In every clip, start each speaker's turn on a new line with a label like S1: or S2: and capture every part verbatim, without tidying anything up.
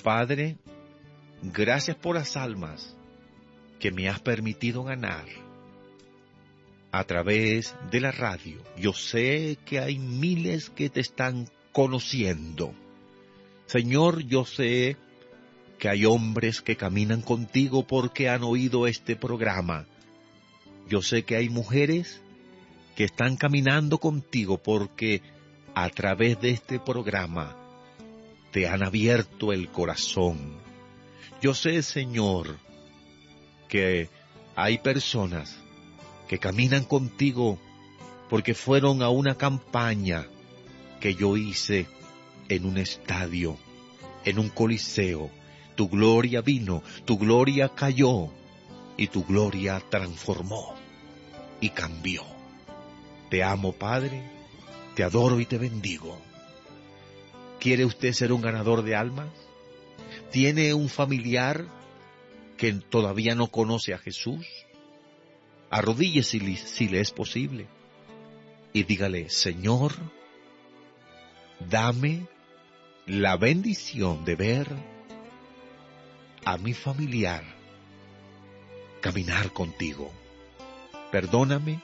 S1: Padre, gracias por las almas que me has permitido ganar a través de la radio. Yo sé que hay miles que te están conociendo. Señor, yo sé que hay hombres que caminan contigo porque han oído este programa. Yo sé que hay mujeres que están caminando contigo porque a través de este programa te han abierto el corazón. Yo sé, Señor, que hay personas que caminan contigo porque fueron a una campaña que yo hice en un estadio, en un coliseo. Tu gloria vino, tu gloria cayó y tu gloria transformó y cambió. Te amo, Padre, te adoro y te bendigo. ¿Quiere usted ser un ganador de almas? ¿Tiene un familiar que todavía no conoce a Jesús? Arrodíllese si, si le es posible y dígale: Señor, dame la bendición de ver a mi familiar caminar contigo. Perdóname,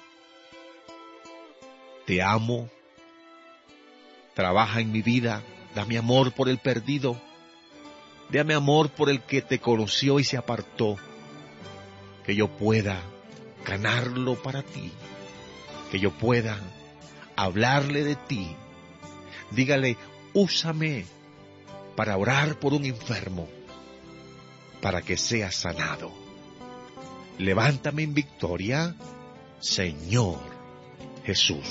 S1: te amo, trabaja en mi vida, dame amor por el perdido, dame amor por el que te conoció y se apartó, que yo pueda ganarlo para ti, que yo pueda hablarle de ti. Dígale: úsame para orar por un enfermo, para que sea sanado. Levántame en victoria, Señor Jesús.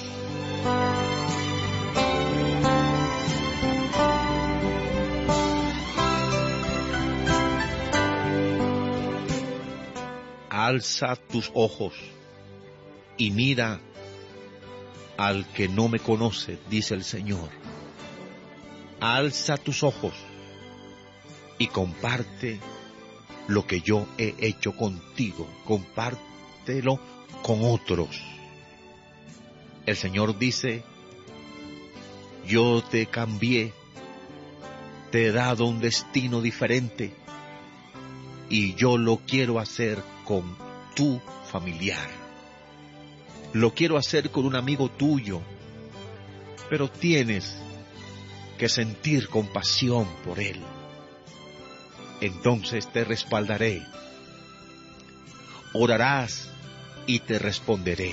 S1: Alza tus ojos y mira al que no me conoce, dice el Señor. Alza tus ojos y comparte lo que yo he hecho contigo. Compártelo con otros. El Señor dice: yo te cambié, te he dado un destino diferente y yo lo quiero hacer con tu familiar. Lo quiero hacer con un amigo tuyo, pero tienes que sentir compasión por él. Entonces te respaldaré. Orarás y te responderé.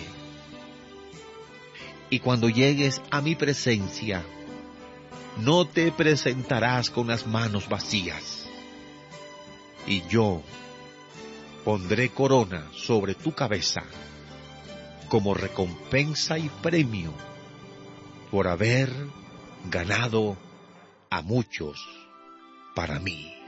S1: Y cuando llegues a mi presencia, no te presentarás con las manos vacías. Y yo pondré corona sobre tu cabeza como recompensa y premio por haber ganado a muchos para mí.